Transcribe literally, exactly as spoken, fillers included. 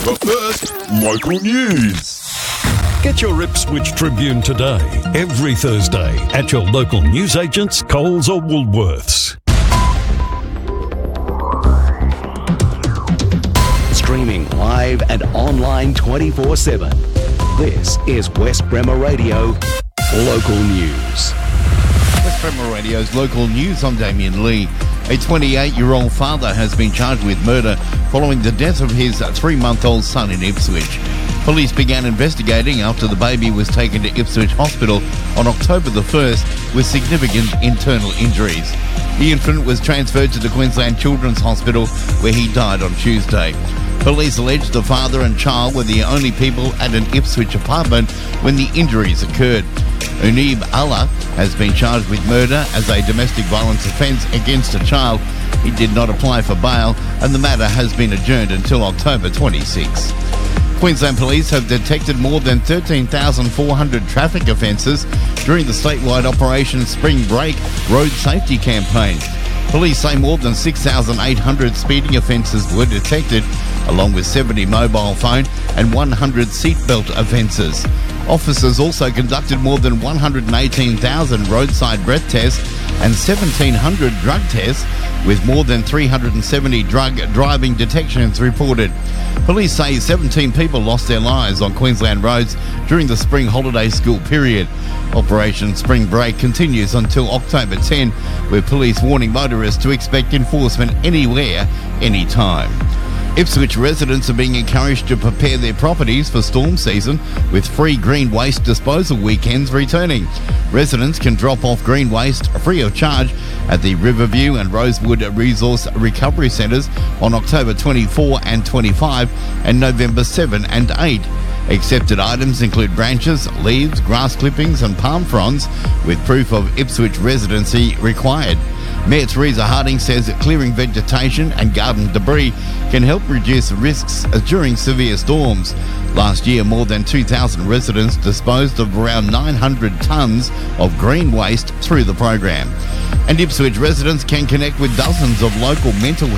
But first, local news. Get your Ipswich Tribune today, every Thursday, at your local newsagents, Coles or Woolworths. Streaming live and online twenty-four seven. This is West Bremer Radio Local News. West Bremer Radio's Local News. I'm Damien Lee. A twenty-eight-year-old father has been charged with murder following the death of his three-month-old son in Ipswich. Police began investigating after the baby was taken to Ipswich Hospital on October the first with significant internal injuries. The infant was transferred to the Queensland Children's Hospital where he died on Tuesday. Police allege the father and child were the only people at an Ipswich apartment when the injuries occurred. Unib Allah has been charged with murder as a domestic violence offence against a child. He did not apply for bail and the matter has been adjourned until October twenty-sixth. Queensland Police have detected more than thirteen thousand four hundred traffic offences during the statewide Operation Spring Break road safety campaign. Police say more than six thousand eight hundred speeding offences were detected, along with seventy mobile phone and one hundred seatbelt offences. Officers also conducted more than one hundred eighteen thousand roadside breath tests and seventeen hundred drug tests, with more than three hundred seventy drug driving detections reported. Police say seventeen people lost their lives on Queensland roads during the spring holiday school period. Operation Spring Break continues until October tenth, with police warning motorists to expect enforcement anywhere, anytime. Ipswich residents are being encouraged to prepare their properties for storm season with free green waste disposal weekends returning. Residents can drop off green waste free of charge at the Riverview and Rosewood Resource Recovery Centres on October twenty-fourth and twenty-fifth and November seventh and eighth. Accepted items include branches, leaves, grass clippings and palm fronds, with proof of Ipswich residency required. Mayor Teresa Harding says that clearing vegetation and garden debris can help reduce risks during severe storms. Last year, more than two thousand residents disposed of around nine hundred tonnes of green waste through the program. And Ipswich residents can connect with dozens of local mental